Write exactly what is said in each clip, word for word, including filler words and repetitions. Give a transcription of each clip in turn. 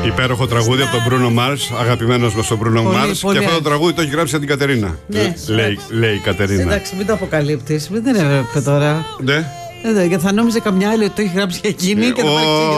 Υπέροχο τραγούδι από τον Μπρούνο Μάρς, αγαπημένος μας ο Μπρούνο Μάρς. Και αυτό το τραγούδι το έχει γράψει την Κατερίνα. Ναι. Λέει, λέει η Κατερίνα. Εντάξει, μην το αποκαλύπτεις. Δεν έπρεπε τώρα. Ναι. Γιατί θα νόμιζε καμιά άλλη ότι το έχει γράψει για εκείνη και θα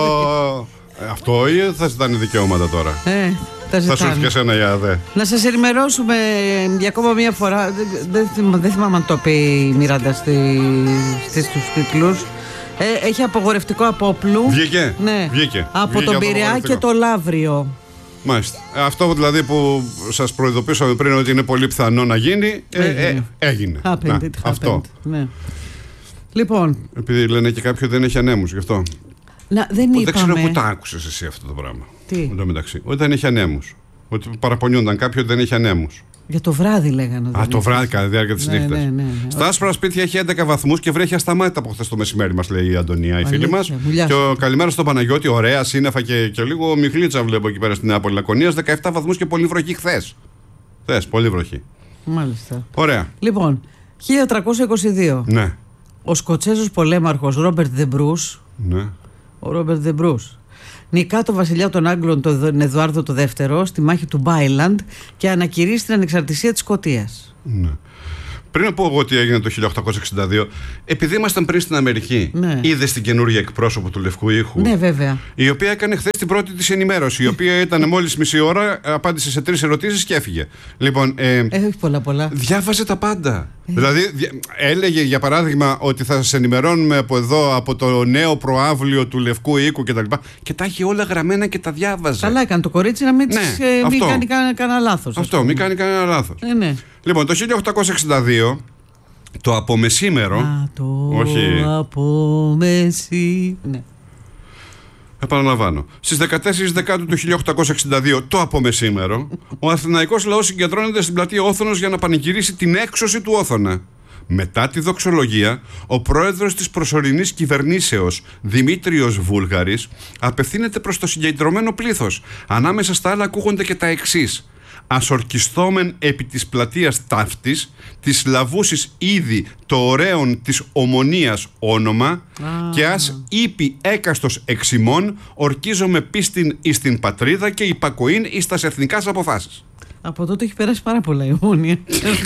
πάει. Αυτό ή θα ζητάνε δικαιώματα τώρα. Ε, θα σου έρθει και εσένα για δε. Να σας ενημερώσουμε για ακόμα μία φορά. Δεν, δεν, δεν θυμάμαι αν το πει η Μιράντα στους τίτλους. Ε, έχει απογορευτικό απόπλου. Βγήκε. Ναι. Βγήκε. Από Βγήκε τον Πειραιά και το Λαύριο. Μάλιστα. Αυτό δηλαδή που σας προειδοποίησαμε πριν ότι είναι πολύ πιθανό να γίνει, έγινε. Ε, ε, έγινε. Happened, Να, it αυτό. Ναι. Λοιπόν. Επειδή λένε και κάποιοι δεν έχει ανέμους γι' αυτό. Να, δεν που, είπαμε. Δεν ξέρω πού τα άκουσες εσύ αυτό το πράγμα. Τι. Εν τω μεταξύ. Ότι δεν έχει ανέμους. Ότι παραπονιούνταν κάποιοι ότι δεν έχει ανέμους. Για το βράδυ λέγανε. Α, το βράδυ κατά τη διάρκεια της ναι, νύχτας. Ναι, ναι, ναι. Στα άσπρα σπίτια έχει έντεκα βαθμούς και βρέχει ασταμάτητα από χθες το μεσημέρι, μας λέει η Αντωνία, η φίλη μας. Και ο καλημέρα στον Παναγιώτη, ωραία, σύννεφα και, και λίγο μιχλίτσα βλέπω εκεί πέρα στην Νεάπολη Λακωνίας. δεκαεπτά βαθμούς και πολύ βροχή χθες. Χθες, πολύ βροχή. Μάλιστα. Ωραία. Λοιπόν, χίλια τριακόσια είκοσι δύο. Ναι. Ο Σκοτσέζος πολέμαρχος Ρόμπερτ Δεμπρούς. Ναι. Ο Ρόμπερτ Δεμπρούς νικά το βασιλιά των Άγγλων τον Εδουάρδο το δεύτερο στη μάχη του Μπάιλαντ και ανακηρύσσει την ανεξαρτησία της Σκωτίας. Ναι. Πριν να πω εγώ τι έγινε το χίλια οκτακόσια εξήντα δύο, επειδή ήμασταν πριν στην Αμερική, ναι. είδες την καινούργια εκπρόσωπο του Λευκού Οίκου. Ναι, βέβαια. Η οποία έκανε χθες την πρώτη της ενημέρωση. Η οποία ήταν μόλις μισή ώρα, απάντησε σε τρεις ερωτήσεις και έφυγε. Λοιπόν, ε, Έχει πολλά πολλά. Διάβαζε τα πάντα. Ε. Δηλαδή, έλεγε για παράδειγμα ότι θα σας ενημερώνουμε από εδώ, από το νέο προάβλιο του Λευκού Οίκου κτλ. Και, και τα έχει όλα γραμμένα και τα διάβαζε. Καλά έκανε το κορίτσι να μην, ναι, τις, ε, μην κάνει κανένα λάθος. Αυτό, μην κάνει κανένα λάθος. Ε, ναι. Λοιπόν, το χίλια οκτακόσια εξήντα δύο, το απομεσήμερο. Α, το όχι. απομεσί... Ναι. Επαναλαμβάνω. Στις δεκατέσσερις Δεκάτου του χίλια οκτακόσια εξήντα δύο, το απομεσήμερο, ο αθηναϊκός λαός συγκεντρώνεται στην πλατεία Όθωνος για να πανηγυρίσει την έξωση του Όθωνα. Μετά τη δοξολογία, ο πρόεδρος της προσωρινής κυβερνήσεως, Δημήτριος Βούλγαρης, απευθύνεται προς το συγκεντρωμένο πλήθος. Ανάμεσα στα άλλα ακούγονται και τα εξής: ασορκιστόμεν επί της πλατείας ταύτης, της λαβούσης ήδη το ωραίον της ομονίας όνομα, ah. και ας είπε έκαστος εξημών, ορκίζομαι πίστην εις την πατρίδα και υπακοήν εις τας εθνικάς αποφάσεις. Από τότε έχει περάσει πάρα πολλά η ομόνια.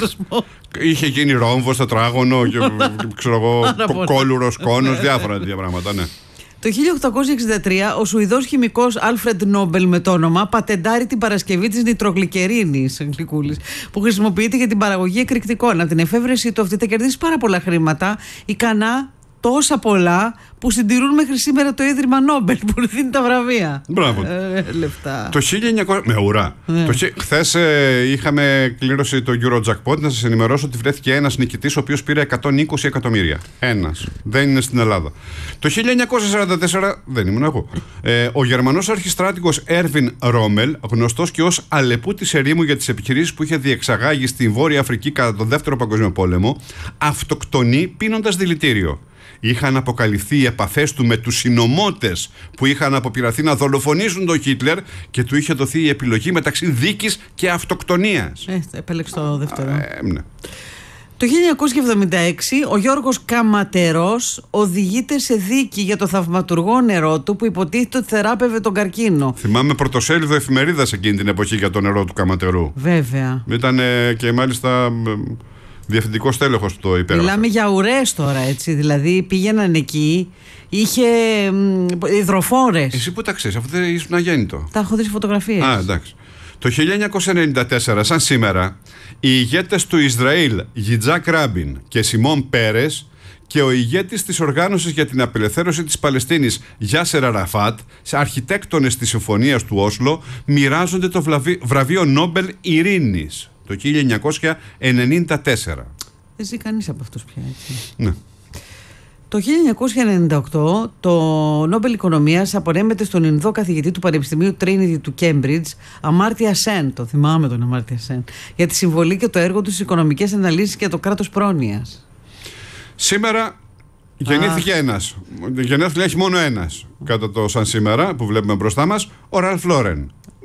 Είχε γίνει ρόμβος, τετράγωνο, και, ξέρω εγώ, κόλουρος, κόνος, διάφορα τέτοια πράγματα, ναι. Το χίλια οκτακόσια εξήντα τρία ο Σουηδός χημικός Άλφρεντ Νόμπελ με το όνομα πατεντάρει την παρασκευή της νητρογλυκερίνης που χρησιμοποιείται για την παραγωγή εκρηκτικών. Από την εφεύρεση του αυτή θα κερδίσει πάρα πολλά χρήματα, ικανά τόσα πολλά που συντηρούν μέχρι σήμερα το Ίδρυμα Νόμπελ που δίνει τα βραβεία. Μπράβο. Ε, λεφτά. Το χίλια εννιακόσια. Με ουρά. Ναι. Χθες ε, είχαμε κλήρωση το Eurojackpot. Να σας ενημερώσω ότι βρέθηκε ένας νικητής ο οποίος πήρε εκατόν είκοσι εκατομμύρια. Ένας. Δεν είναι στην Ελλάδα. Το χίλια εννιακόσια σαράντα τέσσερα, δεν ήμουν εγώ. Ε, ο Γερμανός αρχιστράτηγος Έρβιν Ρόμελ, γνωστός και ως αλεπού της ερήμου για τις επιχειρήσεις που είχε διεξαγάγει στην Βόρεια Αφρική κατά τον Δεύτερο Παγκόσμιο Πόλεμο, αυτοκτονεί πίνοντας δηλητήριο. Είχαν αποκαλυφθεί οι επαφές του με τους συνωμότες που είχαν αποπειραθεί να δολοφονήσουν τον Χίτλερ και του είχε δοθεί η επιλογή μεταξύ δίκης και αυτοκτονίας. Ε, επέλεξε το δεύτερο. Ε, ναι. Το χίλια εννιακόσια εβδομήντα έξι ο Γιώργος Καματερός οδηγείται σε δίκη για το θαυματουργό νερό του που υποτίθεται ότι θεράπευε τον καρκίνο. Θυμάμαι πρωτοσέλιδο εφημερίδας εκείνη την εποχή για το νερό του Καματερού. Βέβαια. Ήταν ε, και μάλιστα... διευθυντικός τέλεχος το υπέγραφε. Μιλάμε για ουρές τώρα, έτσι. Δηλαδή πήγαιναν εκεί, είχε υδροφόρες. Εσύ που τα ξέρεις, αφού δεν ήσουν αγέννητο. Τα έχω δει φωτογραφίες. Α, εντάξει. Το χίλια εννιακόσια ενενήντα τέσσερα, σαν σήμερα, οι ηγέτες του Ισραήλ, Γιτζάκ Ράμπιν και Σιμών Πέρες, και ο ηγέτης της οργάνωσης για την απελευθέρωση της Παλαιστίνης, Γιάσερ Αραφάτ, αρχιτέκτονες της συμφωνίας του Όσλο, μοιράζονται το βραβείο Νόμπελ Ειρήνης το χίλια εννιακόσια ενενήντα τέσσερα. Δεν ζει κανείς από αυτούς πια, έτσι. Ναι. Το χίλια εννιακόσια ενενήντα οκτώ το Νόμπελ Οικονομίας απονέμεται στον Ινδό καθηγητή του Πανεπιστημίου Trinity του Cambridge, Αμάρτια Σεν, το θυμάμαι τον Αμάρτια Σεν, για τη συμβολή και το έργο του στις οικονομικές αναλύσεις και το κράτος πρόνοιας. Σήμερα γεννήθηκε ένας. Γενέθλια έχει μόνο ένας κατά το σαν σήμερα που βλέπουμε μπροστά μας, ο Ραλφ Λόρεν.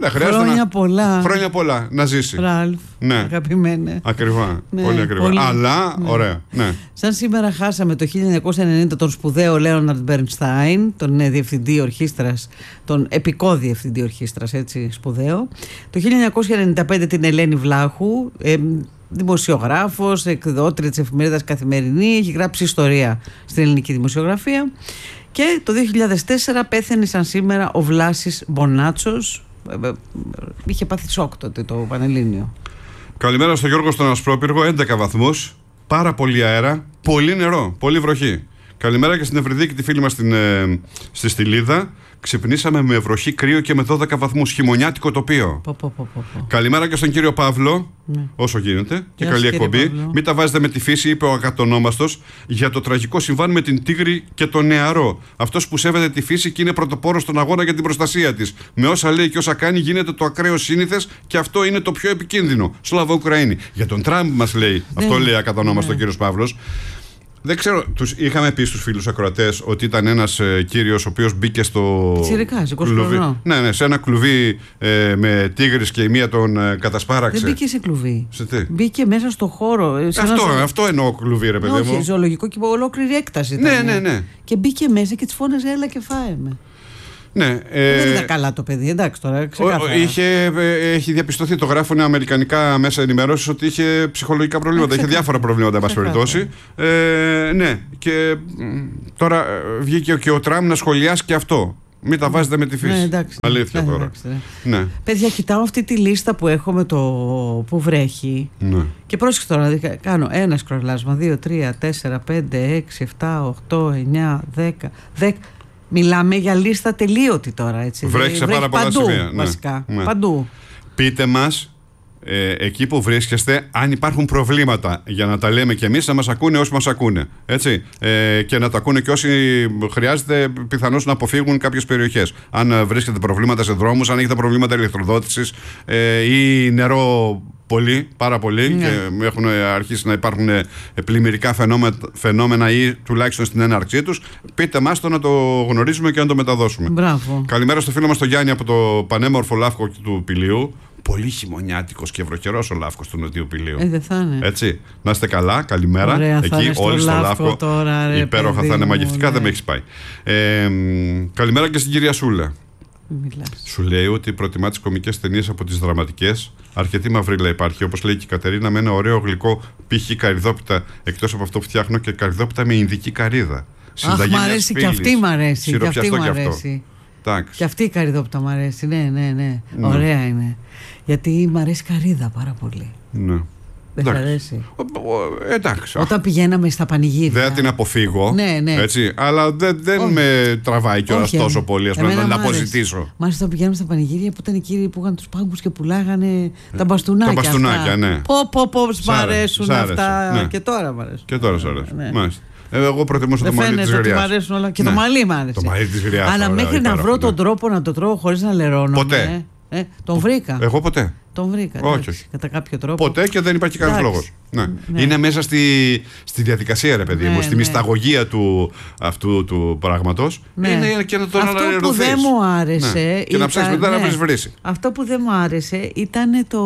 Δεν χρειάζεται Χρόνια να... πολλά. Χρόνια πολλά. Να ζήσει. Ραλφ. Ναι. Αγαπημένε. Ακριβά. Ναι, πολύ ακριβά. πολύ. Αλλά, Ναι. ωραία. Ναι. Σαν σήμερα χάσαμε το χίλια εννιακόσια ενενήντα τον σπουδαίο Λέοναρντ Μπέρνστάιν, τον ε, διευθυντή ορχήστρας, τον επικό διευθυντή ορχήστρας, έτσι, σπουδαίο. Το χίλια εννιακόσια ενενήντα πέντε την Ελένη Βλάχου, ε, δημοσιογράφος, εκδότρια της εφημερίδας Καθημερινή, έχει γράψει ιστορία στην ελληνική δημοσιογραφία. Και το δύο χιλιάδες τέσσερα πέθανε σαν σήμερα ο Βλάσης Μπονάτσος. Ε, ε, είχε πάθει σοκ τότε το Πανελλήνιο. Καλημέρα στο Γιώργο στον Ασπρόπυργο, έντεκα βαθμούς, πάρα πολύ αέρα, πολύ νερό, πολύ βροχή. Καλημέρα και στην Ευρυδίκη, τη φίλη μας στην, ε, στη Στυλίδα. Ξυπνήσαμε με βροχή, κρύο και με δώδεκα βαθμούς, χειμωνιάτικο τοπίο. Πω, πω, πω, πω, πω. Καλημέρα και στον κύριο Παύλο, Ναι. όσο γίνεται, και Γεια καλή σας, κύριε εκπομπή. Παύλο. Μην τα βάζετε με τη φύση, είπε ο ακατονόμαστος, για το τραγικό συμβάν με την Τίγρη και τον Νεαρό. Αυτός που σέβεται τη φύση και είναι πρωτοπόρος στον αγώνα για την προστασία της. Με όσα λέει και όσα κάνει γίνεται το ακραίο σύνηθες και αυτό είναι το πιο επικίνδυνο. Σλάβο Ουκραίνη. Για τον Τραμπ μας λέει, αυτό λέει ακατονόμαστο ο Ναι. κύριος Παύλος. Δεν ξέρω, τους είχαμε πει στους φίλους ακροατές ότι ήταν ένας ε, κύριος ο οποίος μπήκε στο Πιτσιρικάς, είκοσι κλουβί. χρονών. Ναι, ναι, σε ένα κλουβί ε, με τίγρης και η μία τον ε, κατασπάραξε. Δεν μπήκε σε κλουβί. Σε τι? Μπήκε μέσα στο χώρο. Σε ένα Αυτό, ζω- αυτό εννοώ κλουβί, ρε παιδί Όχι, μου. ζωολογικό και ολόκληρη έκταση. Ναι, ήταν. ναι, ναι. Και μπήκε μέσα και τη φώναζε, έλα και φάε με. Ναι, ε, Δεν ήταν καλά το παιδί, εντάξει τώρα, ο- ο- ξεκάθαρα. είχε, ε, έχει διαπιστωθεί, το γράφουν αμερικανικά μέσα ενημέρωσης, ότι είχε ψυχολογικά προβλήματα. Ε, είχε ξεκάθαρα. διάφορα προβλήματα, εν πάση Ξεκάθαρα. περιπτώσει. Ε, ναι, και μ, τώρα ε, βγήκε και ο Τραμπ να σχολιάσει και αυτό. Μην τα βάζετε με τη φύση. Ναι, εντάξει, ναι. Αλήθεια Ναι, τώρα. εντάξει, ναι. Ναι, Παιδιά, κοιτάω αυτή τη λίστα που έχω με το που βρέχει. ναι. Και πρόσεξε τώρα, δηλαδή, κάνω ένα σκρολάσμα, δύο, τρία, τέσσερα, πέντε, έξι, επτά, οκτώ, εννιά, δέκα, δέκα. Μιλάμε για λίστα τελείωτη τώρα, έτσι. Βρέχει σε πάρα πολλά παντού, σημεία, ναι. βασικά. Ναι. Παντού. Πείτε μας ε, εκεί που βρίσκεστε αν υπάρχουν προβλήματα, για να τα λέμε κι εμείς, να μας ακούνε όσοι μας ακούνε, έτσι, ε, και να τα ακούνε και όσοι χρειάζεται πιθανώς να αποφύγουν κάποιες περιοχές. Αν ε, βρίσκετε προβλήματα σε δρόμους, αν έχετε προβλήματα ηλεκτροδότησης ε, ή νερό πολύ, πάρα πολύ, Ναι. και έχουν αρχίσει να υπάρχουν ε, πλημμυρικά φαινόμενα, φαινόμενα ή τουλάχιστον στην έναρξή τους, πείτε μας το να το γνωρίζουμε και να το μεταδώσουμε. Μπράβο. Καλημέρα στο φίλο μας τον Γιάννη από το πανέμορφο Λάφκο του Πηλίου. Πολύ χειμωνιάτικος και βροχερός ο Λάφκος του Νοτιού Πηλίου. Ε, δεν θα είναι. Έτσι. Να είστε καλά, καλημέρα. Ωραία, θα εκεί είναι στο όλοι στο Λάφκο Λάφκο. τώρα, ρε, υπέροχα παιδί θα είναι, μου, μαγευτικά, ναι. δεν με έχει πάει. Ε, μ, καλημέρα και στην κυρία Σούλα. Μιλάς. Σου λέει ότι προτιμά τις κωμικές ταινίες από τις δραματικές. Αρκετή μαυρίλα υπάρχει. Όπως λέει και η Κατερίνα, με ένα ωραίο γλυκό π.χ. καρυδόπιτα, εκτός από αυτό που φτιάχνω, και καρυδόπιτα με ινδική καρύδα. Αχ, μ' αρέσει και αυτή μ' αρέσει. Και αυτή Σιροπιαστό μ' κι αυτό. αρέσει. Εντάξει. Και αυτή η καρυδόπιτα μ' αρέσει. Ναι, ναι, ναι. Ναι. Ωραία είναι. Γιατί μ' αρέσει καρύδα πάρα πολύ. Ναι. Δεν σ' Εντάξει. αρέσει. Ο- ο- Εντάξει. Όταν πηγαίναμε στα πανηγύρια. Δεν την αποφύγω. Ναι, ναι. Έτσι, αλλά δεν, δεν Όχι. με τραβάει κιόλας Όχι, τόσο εμένα- πολύ. Ας πούμε, εμένα να μ' άρεσε. αποζητήσω. Μ' άρεσε όταν πηγαίναμε στα πανηγύρια που ήταν οι κύριοι που είχαν τους πάγκους και πουλάγανε τα μπαστούνάκια. τα μπαστούνάκια, αυτά. ναι. Πω, πω, πω, μ' Σ' άρεσε, αρέσουν σ' άρεσε, αυτά. ναι. Και τώρα μ' αρέσουν. Και τώρα σου αρέσει. Ναι. Μάλιστα. Ε, εγώ προτιμούσα το Δεν μαλλί της φαίνεται ότι μ' γριάς. αρέσουν όλα. Και Ναι. το μαλλί μ' άρεσε. Το μαλλί της γριάς. Αλλά ωραία, μέχρι να υπέροχο, βρω ναι. τον τρόπο να το τρώω χωρίς να λερώνω. Ποτέ. Ε, ε, τον βρήκα. Εγώ ποτέ. Τον βρήκα. Όχι, εντάξει, όχι. Κατά κάποιο τρόπο. Ποτέ και δεν υπάρχει κανένα Εντάξει. λόγος. Ναι. Ναι. Είναι μέσα στη, στη διαδικασία, ρε παιδί Ναι, μου, στη ναι. μυσταγωγία του, αυτού του πράγματος. Ναι. Είναι και να τον Αυτό που αναρωτηθείς. δεν μου άρεσε. Ναι. Και να ψάξεις μετά να βρεις βρύση. Αυτό που δεν μου άρεσε ήταν το.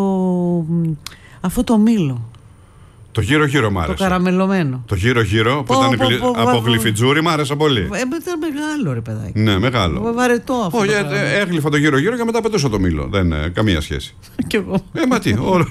Αυτό το μήλο. Το γύρω-γύρω μ' Το άρεσε. καραμελωμένο. Το γύρω-γύρω που Πω, ήταν πω, γλυ- πω, από πω. γλυφιτζούρι μ' άρεσε πολύ. Ε, ήταν μεγάλο ρε παιδάκι. Ναι, μεγάλο. Βαρετό αυτό. Όχι, το ε, πράγμα. ε, έγλυφα το γύρω-γύρω και μετά πετούσα το μήλο. Δεν είναι καμία σχέση. Κι εγώ. Ε, μα τι, όλο.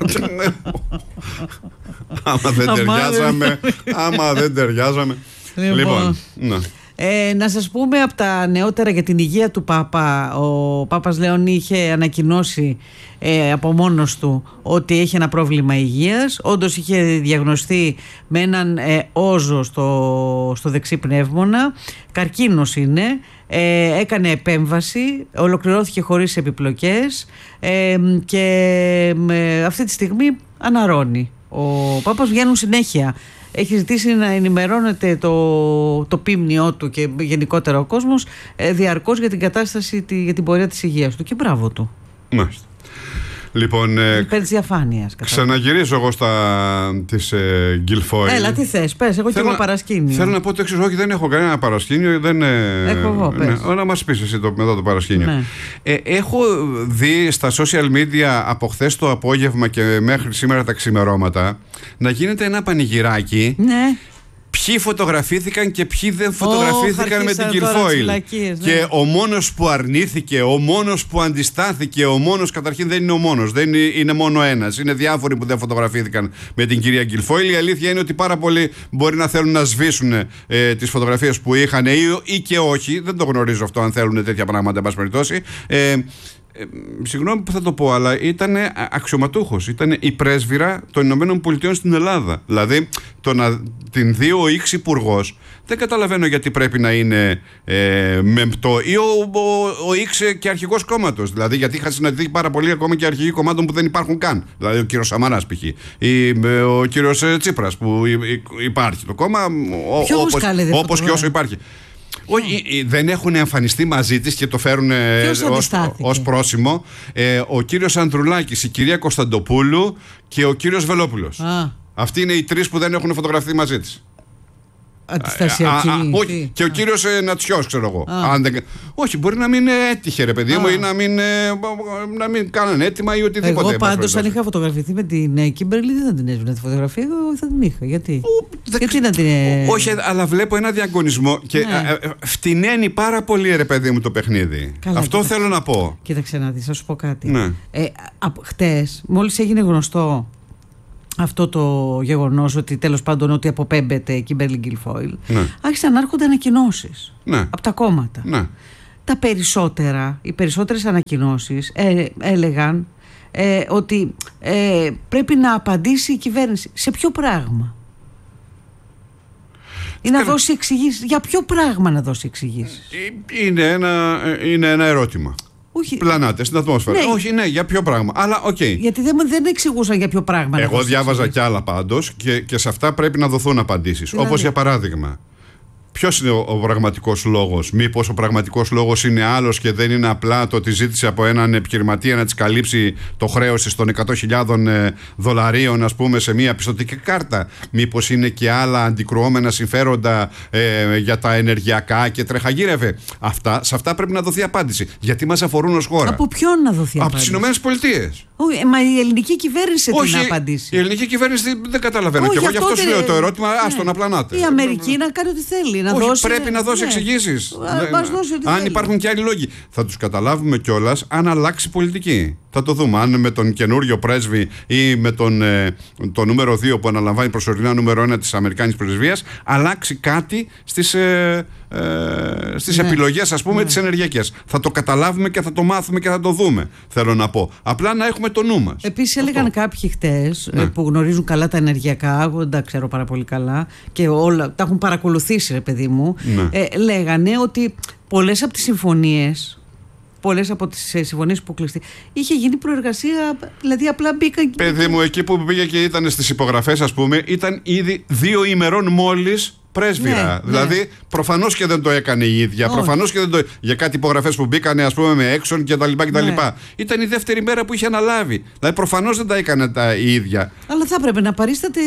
Άμα δεν Αμά, ταιριάζαμε. Άμα δεν ταιριάζαμε. Λοιπόν. Λοιπόν, ναι. Ε, να σας πούμε από τα νεότερα για την υγεία του Πάπα. Ο Πάπας Λέων είχε ανακοινώσει ε, από μόνος του ότι έχει ένα πρόβλημα υγείας. Όντως είχε διαγνωστεί με έναν ε, όζο στο, στο δεξί πνεύμονα. Καρκίνος είναι. Ε, έκανε επέμβαση, ολοκληρώθηκε χωρίς επιπλοκές ε, και ε, αυτή τη στιγμή αναρρώνει. Ο Πάπας βγαίνουν συνέχεια. Έχει ζητήσει να ενημερώνεται το, το πίμνιό του και γενικότερα ο κόσμος ε, διαρκώς για την κατάσταση, τη, για την πορεία της υγείας του. Και μπράβο του. Μάλιστα. Λοιπόν, υπέρ της διαφάνειας. Ξαναγυρίζω εγώ στα της ε, Guilfoyle. Έλα, τι θες, πες, εγώ και εγώ παρασκήνιο. Θέλω να πω το εξής, όχι, δεν έχω κανένα παρασκήνιο. Δεν, έχω εγώ, πες. Ναι, να μας πεις εσύ το, μετά το παρασκήνιο. Ναι. Ε, έχω δει στα social media από χθες το απόγευμα και μέχρι σήμερα τα ξημερώματα να γίνεται ένα πανηγυράκι. Ναι. Ποιοι φωτογραφήθηκαν και ποιοι δεν φωτογραφήθηκαν oh, με την Guilfoyle. Ναι. Και ο μόνος που αρνήθηκε, ο μόνος που αντιστάθηκε, ο μόνος, καταρχήν δεν είναι ο μόνος, δεν είναι, είναι μόνο ένας. Είναι διάφοροι που δεν φωτογραφήθηκαν με την κυρία Guilfoyle. Η αλήθεια είναι ότι πάρα πολλοί μπορεί να θέλουν να σβήσουν ε, τις φωτογραφίες που είχαν ή, ή και όχι. Δεν το γνωρίζω αυτό, αν θέλουν τέτοια πράγματα, εν πάση περιπτώσει. Ε, Ε, συγγνώμη που θα το πω, αλλά ήταν αξιωματούχος. Ήταν η πρέσβυρα των Ηνωμένων Πολιτειών στην Ελλάδα. Δηλαδή, το να την δει ο X υπουργός, δεν καταλαβαίνω γιατί πρέπει να είναι ε, μεμπτό. Ή ο, ο, ο X και αρχηγός κόμματος. Δηλαδή, γιατί είχα συναντηθεί πάρα πολλοί ακόμα και αρχηγοί κομμάτων που δεν υπάρχουν καν. Δηλαδή, ο κύριος Σαμαράς π.χ. Ή ο κύριος Τσίπρας που υπάρχει το κόμμα, όπως, όπως και όσο υπάρχει. Όχι, δεν έχουν εμφανιστεί μαζί της και το φέρουν ως, ως πρόσημο ε, ο κύριος Ανδρουλάκης, η κυρία Κωνσταντοπούλου και ο κύριος Βελόπουλος. Α. Αυτοί είναι οι τρεις που δεν έχουν φωτογραφθεί μαζί της. Αντιστασιακή. Όχι, και ο κύριος ε, Νατσιός, ξέρω εγώ. Αν δεν, όχι, μπορεί να μην έτυχε, ρε παιδί μου, ή να μην, ε, να μην κάνανε έτοιμα ή οτιδήποτε. Εγώ πάντως, αν είχα φωτογραφηθεί με την Κίμπερλι, δεν θα την έσβηνα τη φωτογραφία, εγώ θα την είχα. Γιατί, ο, Γιατί να την. Ο, όχι, αλλά βλέπω ένα διαγωνισμό και ναι. ε, ε, φτηνένει πάρα πολύ, ρε παιδί μου, το παιχνίδι. Καλά, αυτό κοίταξε, θέλω να πω. Κοίταξε να δεις, θα σου πω κάτι. Ναι. Ε, χτες, μόλις έγινε γνωστό αυτό το γεγονός ότι τέλος πάντων ότι αποπέμπεται η Kimberly Guilfoyle, ναι. άρχισαν να έρχονται ανακοινώσεις ναι. από τα κόμματα. Ναι. Τα περισσότερα, οι περισσότερες ανακοινώσεις ε, έλεγαν ε, ότι ε, πρέπει να απαντήσει η κυβέρνηση. Σε ποιο πράγμα? Ή να δώσει εξηγήσεις. Για ποιο πράγμα να δώσει εξηγήσεις? Είναι ένα, είναι ένα ερώτημα. Όχι. Πλανάτε στην ατμόσφαιρα. Ναι. Όχι, ναι, για ποιο πράγμα. Αλλά οκ. Okay. Γιατί δεν, δεν εξηγούσαν για ποιο πράγμα. Εγώ διάβαζα κι άλλα πάντως και, και σε αυτά πρέπει να δοθούν απαντήσεις. Δηλαδή. Όπως για παράδειγμα, ποιος είναι ο, ο πραγματικός λόγος? Μήπως ο πραγματικός λόγος είναι άλλος και δεν είναι απλά το ότι ζήτησε από έναν επιχειρηματία να της καλύψει το χρέος της των εκατό χιλιάδων ε, δολαρίων, ας πούμε, σε μία πιστωτική κάρτα? Μήπως είναι και άλλα αντικρουόμενα συμφέροντα ε, για τα ενεργειακά και τρεχαγύρευε? Αυτά, σε αυτά πρέπει να δοθεί απάντηση. Γιατί μας αφορούν ως χώρα. Από ποιον να δοθεί απάντηση? Από τις Ηνωμένες Πολιτείες. Όχι, μα η ελληνική κυβέρνηση τι να απαντήσει? Η ελληνική κυβέρνηση δεν καταλαβαίνω. Όχι, και εγώ γι' αυτό σου λέω το ερώτημα, ναι. άστο να πλανάτε. Η Αμερική να κάνει ό,τι θέλει. Να όχι, δώσει, πρέπει να δώσει ναι. εξηγήσεις. Αν θέλει. Υπάρχουν και άλλοι λόγοι. Θα τους καταλάβουμε κιόλας αν αλλάξει πολιτική. Θα το δούμε. Αν με τον καινούριο πρέσβη ή με τον ε, το νούμερο δύο που αναλαμβάνει προσωρινά νούμερο ένα της Αμερικάνικης πρεσβείας, αλλάξει κάτι στις, ε, ε, στις ναι. επιλογές, ας πούμε, ναι. τις ενεργειακές. Θα το καταλάβουμε και θα το μάθουμε και θα το δούμε. Θέλω να πω. Απλά να έχουμε το νου μας. Επίσης, έλεγαν κάποιοι χτες ναι. που γνωρίζουν καλά τα ενεργειακά, εγώ δεν τα ξέρω πάρα πολύ καλά και όλα τα έχουν παρακολουθήσει, ρε παιδί μου. Ναι. Ε, λέγανε ότι πολλές από τις συμφωνίες. Πολλές από τις συμφωνίες που κλειστεί είχε γίνει προεργασία, δηλαδή απλά μπήκαν. Παιδί μου, εκεί που πήγε και ήταν στις υπογραφές, ας πούμε, ήταν ήδη δύο ημερών μόλις πρέσβυρα. Ναι, δηλαδή, ναι. προφανώς και δεν το έκανε η ίδια. Προφανώς και δεν το. Για κάτι υπογραφές που μπήκανε, ας πούμε, με έξον κτλ. Ναι. Ήταν η δεύτερη μέρα που είχε αναλάβει. Δηλαδή, προφανώς δεν τα έκανε τα η ίδια. Αλλά θα έπρεπε να παρίσταται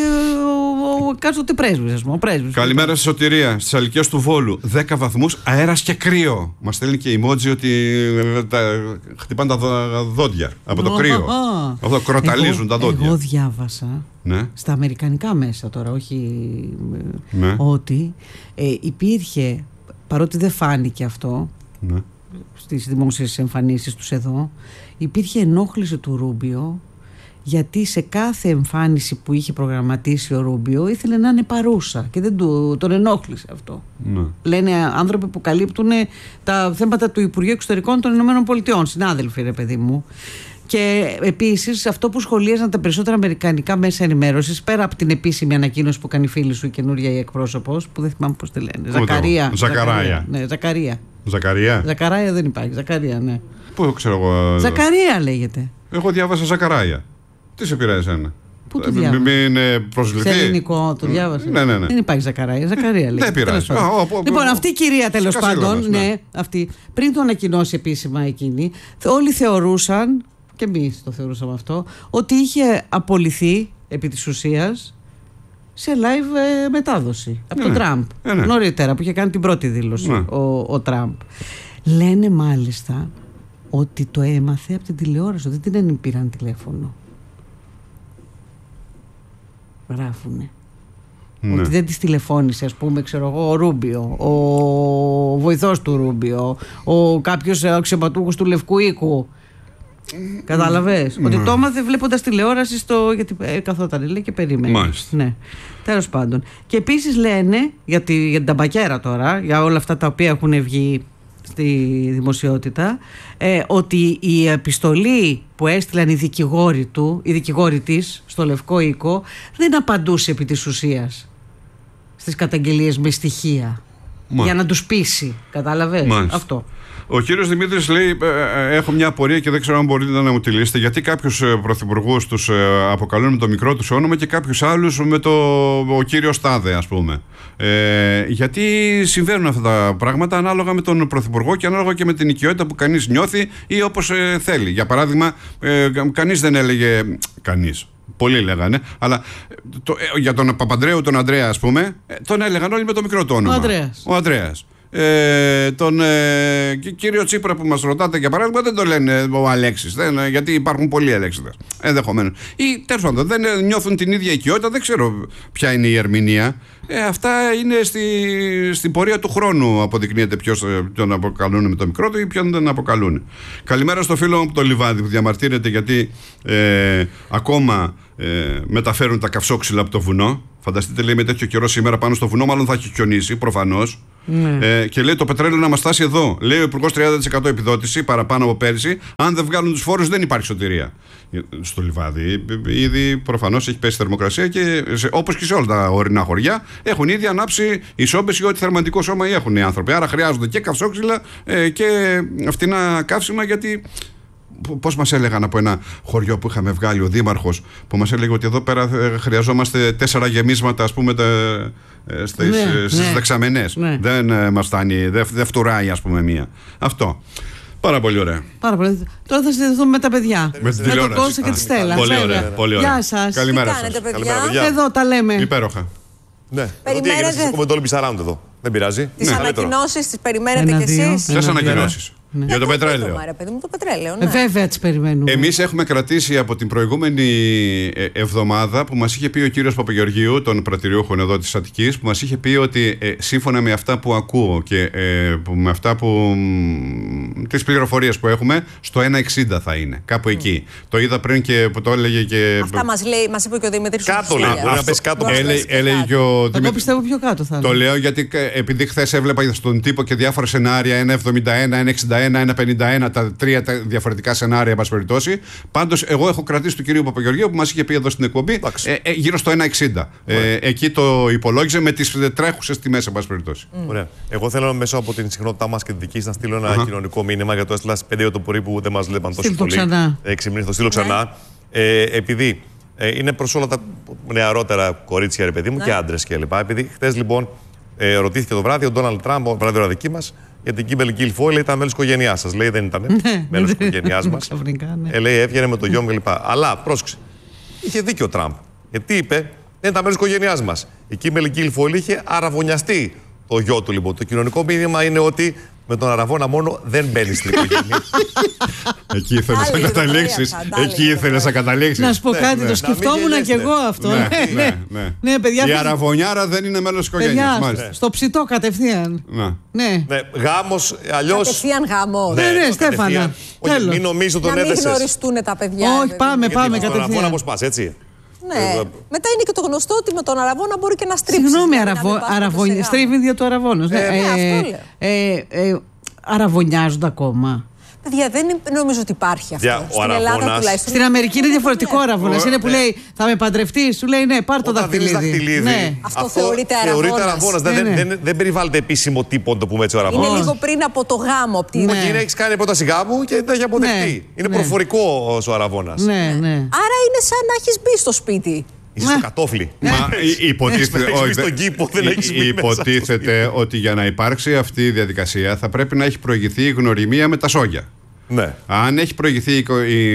ο, ο κάτωτε πρέσβης, ας πούμε. Πρέσβης. Καλημέρα στη Σωτηρία, στις Αλικιές του Βόλου. δέκα βαθμούς, αέρας και κρύο. Μας στέλνει και emoji ότι τα, χτυπάνε τα δόντια από το κρύο. Αυτό κροταλίζουν τα δόντια. Εγώ διάβασα. Ναι. Στα αμερικανικά μέσα τώρα, όχι ναι. ότι ε, υπήρχε, παρότι δεν φάνηκε αυτό ναι. στις δημόσιες εμφανίσεις τους εδώ, υπήρχε ενόχληση του Ρούμπιο, γιατί σε κάθε εμφάνιση που είχε προγραμματίσει ο Ρούμπιο ήθελε να είναι παρούσα και δεν του, τον ενόχλησε αυτό. Ναι. Λένε άνθρωποι που καλύπτουν τα θέματα του Υπουργείου Εξωτερικών των Ηνωμένων Πολιτειών, συνάδελφοι, ρε παιδί μου. Και επίσης αυτό που σχολίαζαν τα περισσότερα αμερικανικά μέσα ενημέρωσης, πέρα από την επίσημη ανακοίνωση που κάνει η φίλη σου η καινούρια η εκπρόσωπος, που δεν θυμάμαι πώς τη λένε. Ζακαρία. Ζακαρία. Ναι, Ζακαρία. Ζακαρία. Ζακαρία δεν υπάρχει. Ζακαρία, ναι. Πού ξέρω εγώ. Ζακαρία λέγεται. Εγώ διάβασα Ζακαράια. Τι σε πειράζει εσένα? Πού το διάβασα? Μην προσβληθεί. Σε ελληνικό το διάβασα. Ναι, ναι, ναι. Δεν υπάρχει Ζακαρία. Ζακαρία λέγεται. Δεν πειράζει. Λοιπόν, αυτή η κυρία τέλος πάντων, ναι, αυτή, πριν το ανακοινώσει επίσημα εκείνη, όλοι θεωρούσαν. και εμείς το θεωρούσαμε αυτό, ότι είχε απολυθεί επί της ουσίας σε live ε, μετάδοση από ναι, τον Τραμπ. ναι, ναι. Νωρίτερα, που είχε κάνει την πρώτη δήλωση ναι. ο, ο Τραμπ. Λένε μάλιστα ότι το έμαθε από την τηλεόραση, ότι δεν την πήραν τηλέφωνο. Γράφουνε. Ναι. Ότι δεν της τηλεφώνησε, ας πούμε, ξέρω εγώ, ο Ρούμπιο, ο βοηθός του Ρούμπιο, ο κάποιος αξιωματούχος του Λευκού Οίκου. Κατάλαβες. Mm. Ότι το έμαθε βλέποντας τηλεόραση στο. Γιατί ε, καθόταν, λέει, και περίμενε. Μάλιστα. Ναι. Τέλος πάντων. Και επίσης λένε για, τη, για την ταμπακέρα τώρα, για όλα αυτά τα οποία έχουν βγει στη δημοσιότητα, ε, ότι η επιστολή που έστειλαν οι δικηγόροι του, οι δικηγόροι της στο Λευκό Οίκο, δεν απαντούσε επί της ουσίας στις καταγγελίες με στοιχεία. Μα. Για να τους πείσει. Κατάλαβες. Μάλιστα. Αυτό. Ο κύριος Δημήτρης λέει: έχω μια απορία και δεν ξέρω αν μπορείτε να μου τη λύσετε. Γιατί κάποιους πρωθυπουργούς τους αποκαλούν με το μικρό τους όνομα και κάποιους άλλους με το ο κύριος Τάδε, ας πούμε. Ε, γιατί συμβαίνουν αυτά τα πράγματα ανάλογα με τον πρωθυπουργό και ανάλογα και με την οικειότητα που κανείς νιώθει ή όπως ε, θέλει. Για παράδειγμα, ε, κανείς δεν έλεγε. Κανείς. Πολλοί λέγανε, αλλά το, ε, για τον Παπαντρέου, τον Ανδρέα, ας πούμε, ε, τον έλεγαν όλοι με το μικρό του όνομα. Ο Ανδρέας. Ο Ανδρέας. Ε, τον ε, κύριο Τσίπρα που μας ρωτάτε, για παράδειγμα, δεν το λένε ο Αλέξης, δεν, γιατί υπάρχουν πολλοί Αλέξιδες ενδεχομένως, ή τέλος πάντων δεν νιώθουν την ίδια οικειότητα, δεν ξέρω ποια είναι η ερμηνεία. Ε, αυτά είναι στη, στην πορεία του χρόνου, αποδεικνύεται ποιος τον αποκαλούν με το μικρό του ή ποιον δεν αποκαλούν. Καλημέρα στο φίλο μου από το Λιβάδι που διαμαρτύρεται γιατί ε, ακόμα ε, μεταφέρουν τα καυσόξυλα από το βουνό. Φανταστείτε, λέει, με τέτοιο καιρό σήμερα πάνω στο βουνό, μάλλον θα έχει χιονίσει προφανώς. Ναι. Ε, και λέει το πετρέλαιο να μας φτάσει εδώ. Λέει ο Υπουργός τριάντα τοις εκατό επιδότηση παραπάνω από πέρυσι. Αν δεν βγάλουν τους φόρους, δεν υπάρχει σωτηρία. Στο Λιβάδι ήδη προφανώς έχει πέσει θερμοκρασία και όπως και σε όλα τα ορεινά χωριά έχουν ήδη ανάψει ισόμπες ή ό,τι θερματικό σώμα έχουν οι άνθρωποι. Άρα χρειάζονται και καυσόξυλα ε, και φτηνά καύσιμα, γιατί. Πώς μας έλεγαν από ένα χωριό που είχαμε βγάλει ο δήμαρχος, που μας έλεγε ότι εδώ πέρα χρειαζόμαστε τέσσερα γεμίσματα, ας πούμε, τα, στις, ναι, στις ναι. δεξαμενές. Ναι. Δεν ε, μας φτάνει, δεν δε φτουράει, ας πούμε, μία. Αυτό. Πάρα πολύ ωραία. Πάρα πολύ. Τώρα θα συνδεθούμε με τα παιδιά. Με την τηλεόραση. Με τον Κώστα και τη Στέλλα. Πολύ ωραία. Πολύ ωραία. Γεια σας. Καλημέρα Τι κάνετε, σας. παιδιά? Καλημέρα, Εδώ τα λέμε. Υπέροχα. Ναι. Τι έγινε, σας ακούμε το Olympics Around εδώ. Δεν πειράζει. Τις Ναι. ανακοινώσεις τις περιμένετε Ένα, κι δύο. εσείς? Ποιες ανακοινώσεις? Ναι. Για το πετρέλαιο. Ρε παιδί μου, το πετρέλαιο, Ε, ναι. βέβαια τις περιμένουμε. Εμείς έχουμε κρατήσει από την προηγούμενη ε, εβδομάδα που μας είχε πει ο κύριος Παπαγεωργίου, τον πρατηριούχο εδώ της Αττικής, που μας είχε πει ότι ε, σύμφωνα με αυτά που ακούω και ε, που, με αυτά που τις πληροφορίες που έχουμε, στο ένα εξήντα θα είναι. Κάπου mm. εκεί. Το είδα πριν και που το έλεγε και. Αυτά μας, λέει, μας είπε και ο Δημήτρης. Κάτω λέει. Μπορεί να πέσει κάτω. Έλεγε και ο Δημήτρης. Εγώ πιστεύω πιο κάτω θα είναι. Το λέω γιατί επειδή χθες έβλεπα στον τύπο και διάφορα σενάρια, ένα εβδομήντα ένα, ένα εξήντα ένα, ένα πενήντα ένα, τα τρία τα διαφορετικά σενάρια, εν πάση περιπτώσει. Πάντως, εγώ έχω κρατήσει του κυρίου Παπαγεωργίου που μας είχε πει εδώ στην εκπομπή ε, ε, γύρω στο ένα εξήντα. Ε, εκεί το υπολόγιζε με τις τρέχουσες τιμές, εν πάση περιπτώσει. Mm. Ωραία. Εγώ θέλω μέσα από την συχνότητά μας και τη δική να στείλω ένα uh-huh. κοινωνικό μήνυμα, για το έστειλα στις πέντε το πρωί που δεν μας βλέπαν τόσο πολύ. Έξι μήνες, το στείλω ξανά. Ε, επειδή ε, είναι προς όλα τα νεαρότερα κορίτσια, ρε παιδί μου, ναι. και άντρες κλπ. Επειδή χθες λοιπόν ε, ρωτήθηκε το βράδυ ο Ντόναλντ Τραμπ, ο βράδυ δική μας, για την Κίμπελ Γκίλφο, λέει ήταν μέλος της οικογένειάς σας. Λέει δεν ήταν μέλος της οικογένειάς μας. ε, λέει έβγαινε με το γιο μου κλπ. Αλλά πρόσεξε. Είχε δίκιο ο Τραμπ. Γιατί είπε δεν ήταν μέλος της οικογένειάς μας. Η Κίμπελ Γκίλφο είχε αραβωνιαστεί το γιο του λοιπόν. Το κοινωνικό μήνυμα είναι ότι με τον αραβόνα μόνο δεν μπαίνει στην οικογένεια. Εκεί ήθελες να καταλήξεις. Εκεί ήθελες να καταλήξεις. Να σου πω κάτι, το σκεφτόμουν και εγώ αυτό. Ναι, παιδιά. Η αραβωνιάρα δεν είναι μέλος της οικογένειας. Στο ψητό κατευθείαν. Ναι. Γάμος αλλιώς. Κατευθείαν γάμος. Ναι, ναι, Στέφανα. Μην νομίζω τον έδεσες. Να μην γνωριστούν τα παιδιά. Όχι, πάμε, πάμε κατευθείαν. Τον αραβόνα πώς πας, έτσι. Ναι. Μετά είναι και το γνωστό ότι με τον αραβόνα μπορεί και να στρίψει. Συγγνώμη, αραβωνιά. Στρίβει δια του αραβόνα. Αραβωνιάζονται ακόμα. Παιδιά, δεν νομίζω ότι υπάρχει αυτό. Για, στην Ελλάδα τουλάχιστον. Στην Αμερική είναι διαφορετικό αραβόνα. Είναι που λέει θα με παντρευτεί, σου λέει ναι, πάρ' το δαχτυλίδι. Ναι. Αυτό θεωρείται αραβόνα. Δεν, ναι. δεν, δεν περιβάλλεται επίσημο τύπο, το πούμε έτσι, ο αραβόνα. Είναι λίγο πριν από το γάμο. Ναι. Ναι. Είναι, έχει κάνει πρόταση γάμου και δεν έχει αποδεχτεί. Ναι. Είναι ναι. προφορικό ο αραβόνα. Ναι, ναι. Άρα είναι σαν να έχει μπει στο σπίτι. Είσαι στο κατόφλι. Μα υποτίθεται ότι για να υπάρξει αυτή η διαδικασία θα πρέπει να έχει προηγηθεί η γνωριμία με τα σόγια. Ναι. Αν έχει προηγηθεί η, η,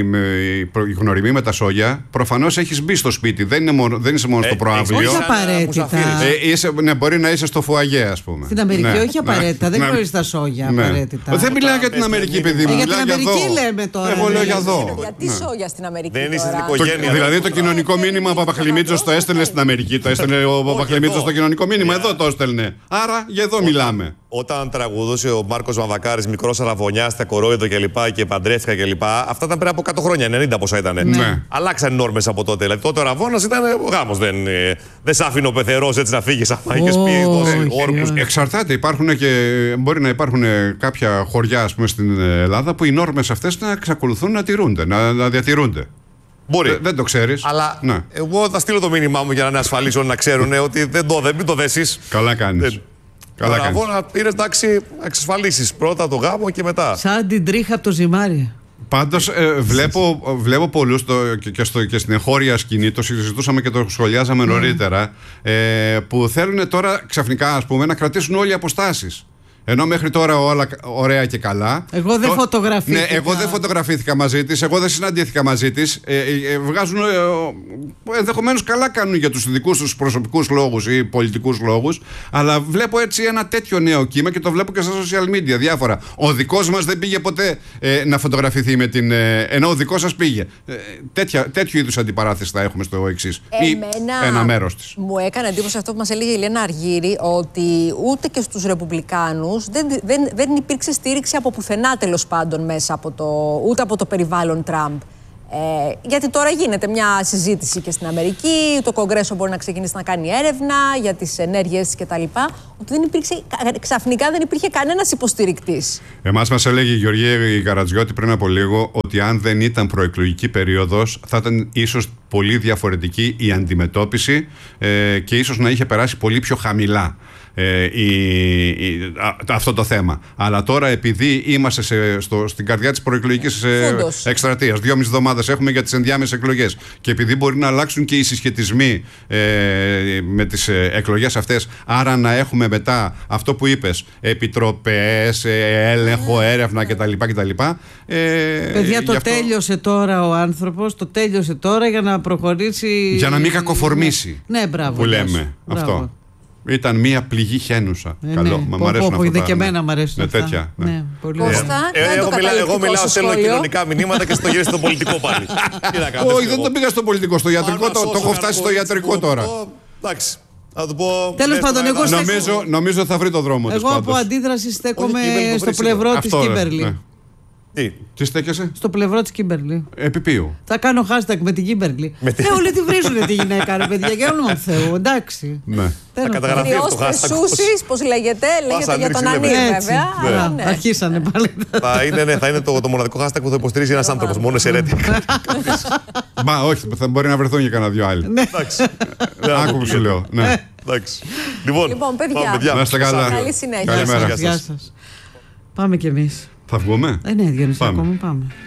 η γνωριμία με τα σόγια, προφανώς έχεις μπει στο σπίτι. Δεν, είναι μόνο, δεν είσαι μόνο ε, στο προαύλιο. Όχι απαραίτητα. Ε, είσαι, ναι, μπορεί να είσαι στο φουαγέ, ας πούμε. Στην Αμερική, ναι, όχι απαραίτητα. Ναι, δεν γνωρίζεις τα σόγια ναι, απαραίτητα. Δεν μιλάω για την Αμερική, παιδί μου. Ε, για την Αμερική λέμε τώρα. Εγώ λέω για εδώ. Γιατί σόγια στην Αμερική? Δεν είσαι στην οικογένεια. Δηλαδή το κοινωνικό μήνυμα ο Παπαχλημίτσος το έστελνε στην Αμερική. Το έστελνε ο Παπαχλημίτσος στο κοινωνικό μήνυμα. Εδώ το έστελνε. Άρα για εδώ μιλάμε. Όταν τραγουδούσε ο Μάρκος Μαμβακάρης, μικρός Αραβωνιάς, στα Κορόιδο κλπ. Και παντρεύτηκα κλπ. Αυτά ήταν πριν από εκατό χρόνια, ενενήντα πόσα ήταν. Ναι. Αλλάξαν οι νόρμες από τότε. Δηλαδή τότε ο Αραβώνας ήταν γάμος. Δεν, δεν σ' άφηνε ο πεθερός έτσι να φύγεις. Αν είχες πει όρκους. Εξαρτάται. Υπάρχουν και, μπορεί να υπάρχουν κάποια χωριά, ας πούμε, στην Ελλάδα που οι νόρμες αυτές να εξακολουθούν να τηρούνται, να, να διατηρούνται. Μπορεί. Δε, δεν το ξέρεις. Αλλά ναι. εγώ θα στείλω το μήνυμά μου για να είναι ασφαλής όλοι να ξέρουν ότι δεν το, δεν, μην το δέσεις. Καλά κάνεις. Δεν... Καλά κάνεις. Να πήρες, εντάξει, εξασφαλίσεις πρώτα το γάμο και μετά. Σαν την τρίχα από το ζυμάρι. Πάντως ε, βλέπω, βλέπω πολλούς το, και, και, στο, και στην εγχώρια σκηνή, το συζητούσαμε και το σχολιάζαμε mm. νωρίτερα, ε, που θέλουν τώρα ξαφνικά, ας πούμε, να κρατήσουν όλοι οι αποστάσεις. Ενώ μέχρι τώρα όλα ωραία και καλά. Εγώ δεν το... φωτογραφήθηκα. Ναι, εγώ δεν φωτογραφήθηκα μαζί της, εγώ δεν συναντήθηκα μαζί της. Ε, ε, βγάζουν. Ε, ενδεχομένως καλά κάνουν για τους δικούς τους προσωπικούς λόγους ή πολιτικούς λόγους. Αλλά βλέπω έτσι ένα τέτοιο νέο κύμα και το βλέπω και στα social media διάφορα. Ο δικός μας δεν πήγε ποτέ ε, να φωτογραφηθεί με την. Ε, ενώ ο δικός σας πήγε. Ε, τέτοια, τέτοιου είδους αντιπαράθεση θα έχουμε στο εξής. Εμένα ένα μέρος της. Μου έκανε εντύπωση αυτό που μας έλεγε η Λένα Αργύρη, ότι ούτε και στους Ρεπουμπλικάνους. Δεν, δεν, δεν υπήρξε στήριξη από πουθενά, τέλος πάντων, μέσα από το, ούτε από το περιβάλλον Τραμπ. Ε, γιατί τώρα γίνεται μια συζήτηση και στην Αμερική, το Κογκρέσο μπορεί να ξεκινήσει να κάνει έρευνα για τις ενέργειες κτλ. Ότι δεν υπήρξε, ξαφνικά δεν υπήρχε κανένας υποστηρικτής. Εμάς μας έλεγε η Γεωργία Καρατζιώτη πριν από λίγο ότι αν δεν ήταν προεκλογική περίοδος θα ήταν ίσως πολύ διαφορετική η αντιμετώπιση ε, και ίσως να είχε περάσει πολύ πιο χαμηλά. Ε, η, η, α, αυτό το θέμα. Αλλά τώρα, επειδή είμαστε σε, στο, στην καρδιά της προεκλογικής ε, εκστρατείας, δυόμιση εβδομάδες έχουμε για τις ενδιάμεσες εκλογές, και επειδή μπορεί να αλλάξουν και οι συσχετισμοί ε, με τις ε, εκλογές αυτές, άρα να έχουμε μετά αυτό που είπες, επιτροπές, ε, έλεγχο, έρευνα κτλ. κτλ ε, Παιδιά, το αυτό... τέλειωσε τώρα ο άνθρωπος, το τέλειωσε τώρα για να προχωρήσει. Για να μην κακοφορμήσει. Ναι, ναι, μπράβο. Που λέμε μπράβο. αυτό. Ήταν μία πληγή χένουσα. Ε, Καλό. Ναι. Μα μ' αρέσουν αυτά. Είδε και ναι. εμένα μ' αρέσουν ναι, αυτά. τέτοια. Ναι. Ναι, πολύ Κώστα, ε, ε, εγώ, μιλά, εγώ μιλάω, στέλνω κοινωνικά μηνύματα και στο γυρίσει στο πολιτικό πάλι. Όχι, δεν το πήγα στο πολιτικό, στο ιατρικό. Το έχω φτάσει στο ιατρικό τώρα. Εντάξει. Θα του πω. Τέλος πάντων, εγώ νομίζω, νομίζω θα βρει το δρόμο της. Εγώ από αντίδραση στέκομαι στο πλευρό της Κίμπερλι. Τι, τι στέκεσαι? Στο πλευρό της Κίμπερλι. Επί ποιου? Θα κάνω hashtag με την Κίμπερλι. Ε, όλοι τη βρίζουνε τη γυναίκα, ρε παιδιά, για όνομα του Θεού. Εντάξει. Ναι. Θα καταγραφεί αυτό το hashtag. Σούσις, πώς λέγεται, λέγεται για τον Ανή, βέβαια. Αρχίσανε πάλι. Θα είναι το μοναδικό hashtag που θα υποστηρίζει ένας άνθρωπος, μόνο σε ρέτη. Μα όχι, θα μπορεί να βρεθούν και κανένα δυο άλλοι. Εντάξει. Άκου που σου λέω. Λοιπόν, παιδιά, να είστε καλά. Καλή συνέχεια. Γεια σας. Πάμε κι εμείς. Θα βγούμε? Ε, ναι, Διονύση, ακόμα πάμε.